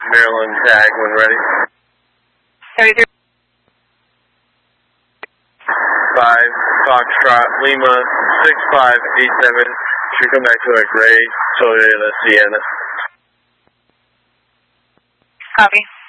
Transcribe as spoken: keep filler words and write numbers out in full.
Maryland tag when ready. thirty-three. five, Foxtrot, Lima, six five eight seven. Should come back to a gray Toyota Sienna. Copy.